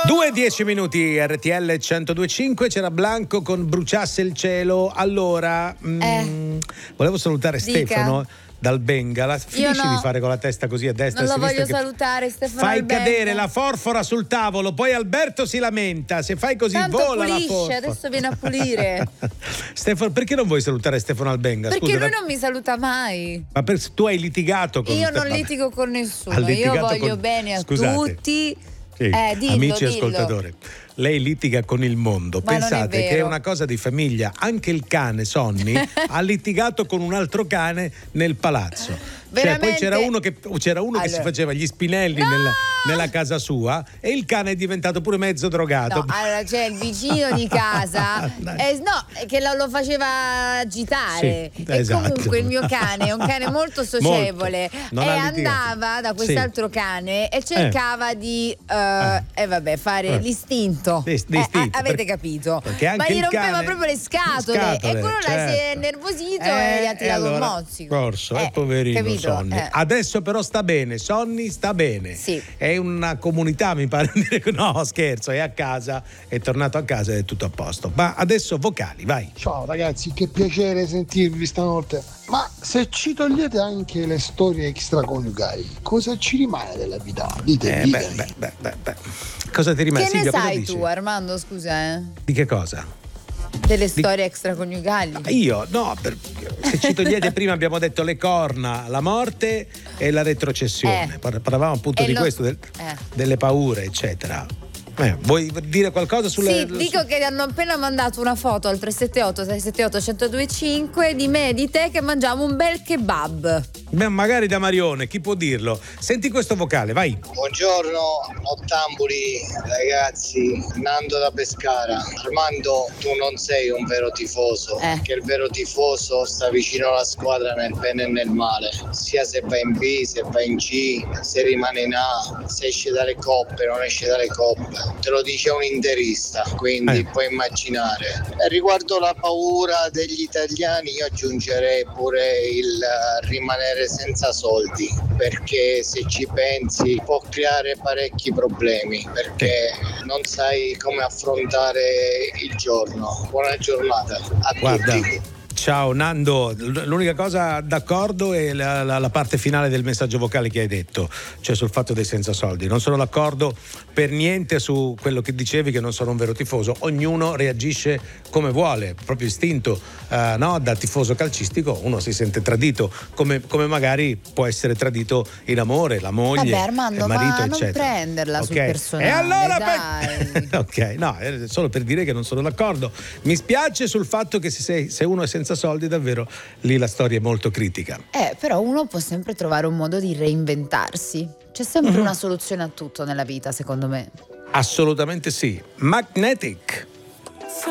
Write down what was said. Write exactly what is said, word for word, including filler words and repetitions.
due e dieci minuti, R T L centodue e cinque. C'era Blanco con Bruciasse il cielo. Allora, eh. mh, volevo salutare Dica. Stefano dal Bengala. Finisci no. di fare con la testa così a destra Non e a lo sinistra. voglio che salutare, Stefano fai Albenga. cadere la forfora sul tavolo, poi Alberto si lamenta. Se fai così Tanto vola pulisce, la forfora. adesso viene a pulire. Stefano, perché non vuoi salutare Stefano Albenga? Perché Scusa, lui da- non mi saluta mai. Ma per- tu hai litigato con Io non Stefano- litigo con Ha nessuno. Io litigato voglio con- bene a Scusate. tutti. Sì, Eh, dillo, amici dillo. ascoltatori, lei litiga con il mondo. Ma non è Pensate che è vero. una cosa di famiglia. Anche il cane Sonny ha litigato con un altro cane nel palazzo. Cioè, poi Veramente? c'era uno che c'era uno che si Allora. faceva gli spinelli No! nella, nella casa sua e il cane è diventato pure mezzo drogato. No, allora c'è il vicino di casa Dai. eh, no, che lo, lo faceva agitare. Sì, e esatto. comunque il mio cane è un cane molto socievole. Molto. Non E ha litigato. andava da quest'altro cane e cercava di eh, eh, vabbè, fare Eh. l'istinto. L'ist- Eh, l'istinto, a- avete perché- capito? perché anche Ma gli il rompeva cane- proprio le scatole, scatole, e quello là si è certo. nervosito Eh, e gli ha e tirato allora, un mozzico. Corso, Eh, eh, poverino capito? Sonny. Eh. Adesso però sta bene, Sonny sta bene. Sì. È una comunità, mi pare dire che no, scherzo, è a casa, è tornato a casa ed è tutto a posto. Ma adesso vocali, vai. Ciao ragazzi, che piacere sentirvi stanotte. Ma se ci togliete anche le storie extraconiugali, cosa ci rimane della vita? Dite, Eh, beh, ditemi. beh, beh, beh, beh. Cosa ti rimane? Che ne Silvia, cosa sai dici? tu, Armando? Scusa, eh? Di che cosa? Delle storie extraconiugali. Io no, per- se ci togliete prima abbiamo detto le corna, la morte e la retrocessione. Eh. Par- Parlavamo appunto E di lo- questo, del- eh. delle paure, eccetera. Eh, vuoi dire qualcosa sulle Sì, dico che hanno appena mandato una foto al tre sette otto sei sette otto uno zero due cinque di me e di te che mangiamo un bel kebab. Beh, magari da Marione, chi può dirlo? Senti questo vocale, vai. Buongiorno, ottambuli ragazzi, Nando da Pescara. Armando, tu non sei un vero tifoso, Eh. che il vero tifoso sta vicino alla squadra nel bene e nel male, sia se va in B, se va in C, se rimane in A, se esce dalle coppe, non esce dalle coppe. Te lo dice un interista, quindi Eh. puoi immaginare. E riguardo la paura degli italiani, io aggiungerei pure il eh, rimanere senza soldi, perché se ci pensi può creare parecchi problemi, perché non sai come affrontare il giorno. Buona giornata a Guarda. tutti. Ciao Nando, L- l'unica cosa d'accordo è la, la- la parte finale del messaggio vocale che hai detto, cioè sul fatto dei senza soldi. Non sono d'accordo per niente su quello che dicevi, che non sono un vero tifoso. Ognuno reagisce come vuole, proprio istinto, eh, no? Da tifoso calcistico uno si sente tradito, come, come magari può essere tradito in amore, la moglie, Vabbè, Armando, il marito, ma non eccetera. prenderla sul Ok? personale, E allora dai. per- ok, no, è solo per dire che non sono d'accordo. Mi spiace sul fatto che se, sei- se uno è senza soldi, davvero lì la storia è molto critica. Eh, però uno può sempre trovare un modo di reinventarsi. C'è sempre una soluzione a tutto nella vita, secondo me. Assolutamente sì. Magnetic.